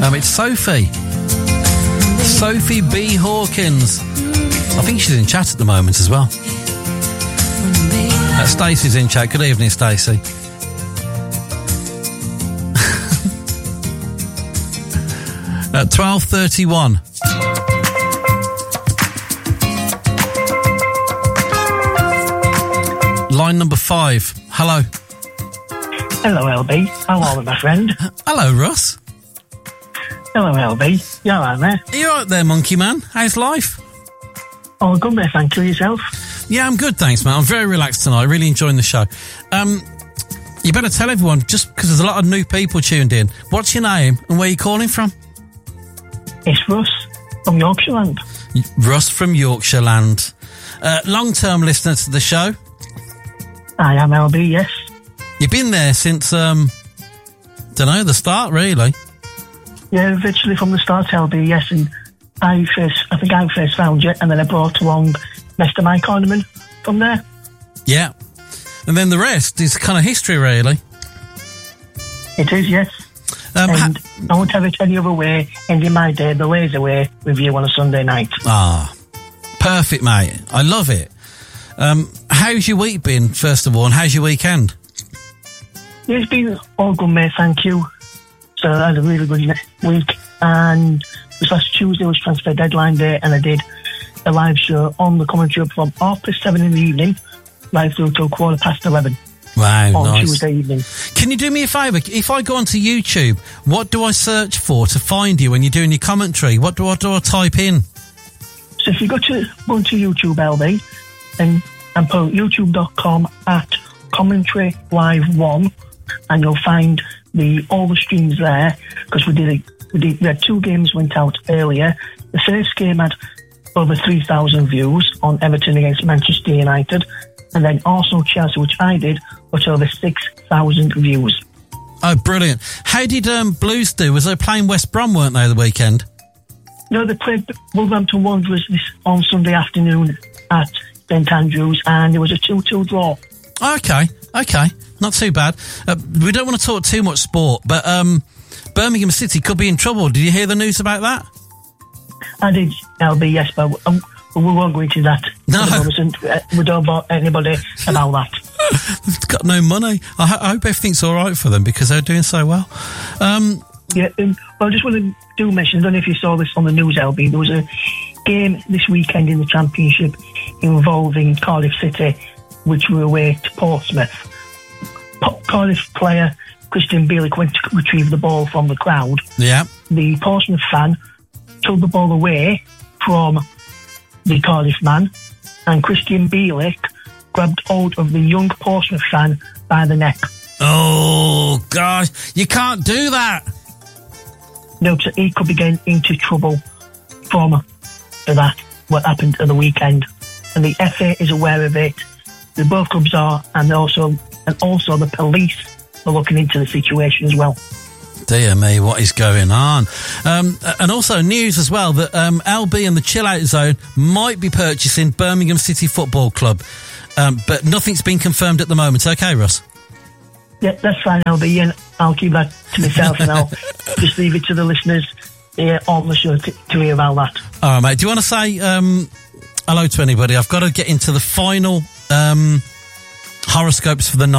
It's Sophie. Sophie B. Hawkins. I think she's in chat at the moment as well. Stacey's in chat. Good evening, Stacey. At 12:31. Line number 5. Hello. Hello, LB. How are we, my friend? Hello, Russ. Hello, LB. You all right, mate? Are you all right there, Monkey Man? How's life? Oh, good, mate. Thank you. Yourself? Yeah, I'm good, thanks, man. I'm very relaxed tonight. Really enjoying the show. You better tell everyone, just because there's a lot of new people tuned in. What's your name and where you calling from? It's Russ from Yorkshireland. Russ from Yorkshireland. Long-term listener to the show? I am, LB, yes. You've been there since, the start, really? Yeah, virtually from the start, LB, yes. And I think I first found you, and then I brought along Mr. Mike Ornament from there. Yeah. And then the rest is kind of history, really. It is, yes. And I won't have it any other way, ending my day the lazy way with you on a Sunday night. Ah, perfect, mate. I love it. How's your week been, first of all, and how's your weekend? Yeah, it's been all good, mate, thank you. So I had a really good week, and this last Tuesday was transfer deadline day, and I did a live show on the commentary from 7:30 in the evening, live through till 11:15. Wow, on nice. Tuesday evening. Can you do me a favour? If I go onto YouTube, what do I search for to find you when you're doing your commentary? What do I type in? So if you go to YouTube, LB, and put youtube.com/commentary live1, and you'll find all the streams there, because we had 2 games went out earlier. The first game had over 3,000 views on Everton against Manchester United, and then also Chelsea, which I did, got over 6,000 views. Oh, brilliant. How did Blues do? Was they playing West Brom, weren't they, the weekend? No, they played Wolverhampton Wanderers on Sunday afternoon at St Andrews, and it was a 2-2 draw. Okay. Not too bad. We don't want to talk too much sport, but Birmingham City could be in trouble. Did you hear the news about that? I did, LB, yes, but we won't go into that. No. We don't bother anybody about that. They've got no money. I hope everything's all right for them, because they're doing so well. Yeah, I just want to do mention, I don't know if you saw this on the news, LB, there was a game this weekend in the Championship involving Cardiff City, which were away to Portsmouth. Cardiff player Christian Bielik went to retrieve the ball from the crowd. Yeah. The Portsmouth fan took the ball away from the Cardiff man, and Christian Bielik grabbed hold of the young Portsmouth fan by the neck. Oh, gosh. You can't do that. No, so he could be getting into trouble for that, what happened at the weekend. And the FA is aware of it. The both clubs are, and also the police are looking into the situation as well. Dear me, what is going on? And also news as well that LB and the Chill Out Zone might be purchasing Birmingham City Football Club, but nothing's been confirmed at the moment. Okay, Russ? Yeah, that's fine, LB, and I'll keep that to myself, and I'll just leave it to the listeners here on the show to hear about that. All right, mate. Do you want to say hello to anybody? I've got to get into the final horoscopes for the night.